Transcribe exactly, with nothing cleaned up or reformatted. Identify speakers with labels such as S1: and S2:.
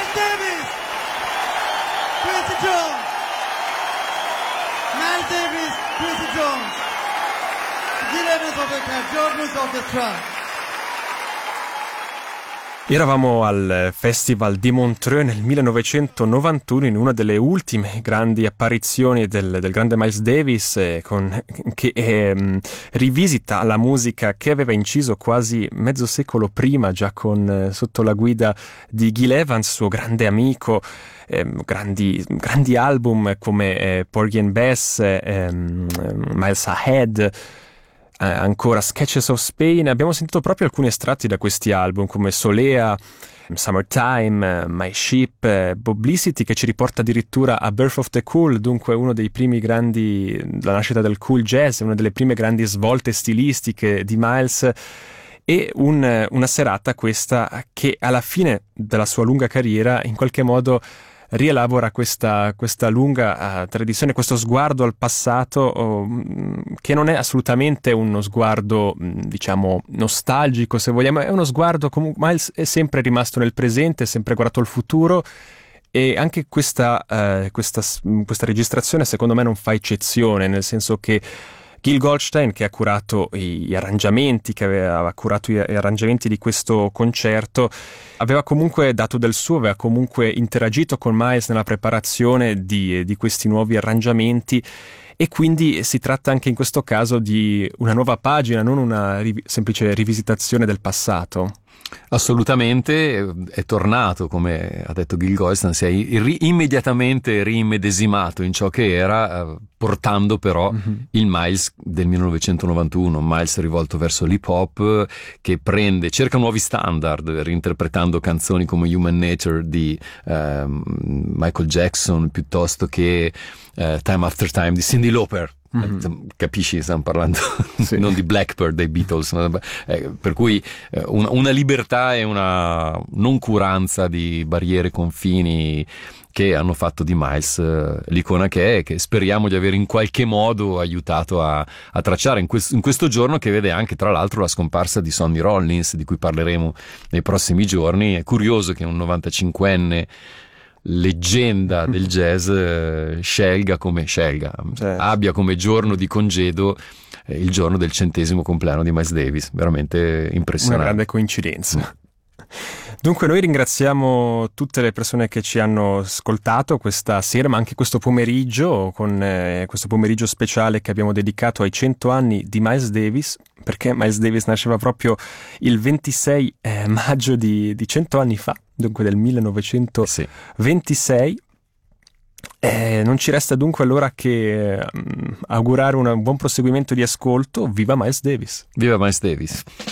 S1: Miles Davis, Quincy Jones, Miles Davis, Quincy Jones, Gil Evans of the car, Jordan of the track.
S2: Eravamo al Festival di Montreux nel millenovecentonovantuno in una delle ultime grandi apparizioni del, del grande Miles Davis eh, con, che eh, rivisita la musica che aveva inciso quasi mezzo secolo prima già con, eh, sotto la guida di Gil Evans, suo grande amico. Eh, grandi, grandi album come eh, Porgy and Bess, eh, Miles Ahead, Eh, ancora Sketches of Spain. Abbiamo sentito proprio alcuni estratti da questi album come Solea, Summertime, My Ship, eh, Publicity, che ci riporta addirittura a Birth of the Cool, dunque uno dei primi grandi, la nascita del cool jazz, una delle prime grandi svolte stilistiche di Miles. E un, una serata questa che alla fine della sua lunga carriera in qualche modo rielabora questa, questa lunga uh, tradizione, questo sguardo al passato oh, che non è assolutamente uno sguardo diciamo nostalgico, se vogliamo, è uno sguardo comunque. Miles è sempre rimasto nel presente, è sempre guardato al futuro, e anche questa, uh, questa, questa registrazione secondo me non fa eccezione, nel senso che Gil Goldstein, che ha curato gli arrangiamenti, che aveva curato gli arrangiamenti di questo concerto, aveva comunque dato del suo, aveva comunque interagito con Miles nella preparazione di, di questi nuovi arrangiamenti, e quindi si tratta anche in questo caso di una nuova pagina, non una riv- semplice rivisitazione del passato.
S3: Assolutamente, è tornato, come ha detto Gil Goldstein, si è ri- immediatamente rimmedesimato in ciò che era, eh, portando però mm-hmm. il Miles del millenovecentonovantuno, Miles rivolto verso l'hip hop, che prende, cerca nuovi standard, reinterpretando canzoni come Human Nature di eh, Michael Jackson, piuttosto che eh, Time After Time di Cyndi Lauper. Mm-hmm. Capisci, stiamo parlando sì. non di Blackbird dei Beatles, eh, per cui eh, una, una libertà e una noncuranza di barriere, confini, che hanno fatto di Miles eh, l'icona che è, che speriamo di aver in qualche modo aiutato a, a tracciare in, quest, in questo giorno, che vede anche tra l'altro la scomparsa di Sonny Rollins, di cui parleremo nei prossimi giorni. È curioso che un novantacinquenne leggenda del jazz eh, scelga come scelga certo. abbia come giorno di congedo eh, il giorno del centesimo compleanno di Miles Davis. Veramente impressionante,
S2: una grande coincidenza. Dunque noi ringraziamo tutte le persone che ci hanno ascoltato questa sera, ma anche questo pomeriggio, con eh, questo pomeriggio speciale che abbiamo dedicato ai cento anni di Miles Davis, perché Miles Davis nasceva proprio il ventisei eh, maggio di, di cento anni fa, dunque del millenovecentoventisei. Sì. Eh, non ci resta dunque allora che eh, augurare un buon proseguimento di ascolto. Viva Miles Davis!
S3: Viva Miles Davis!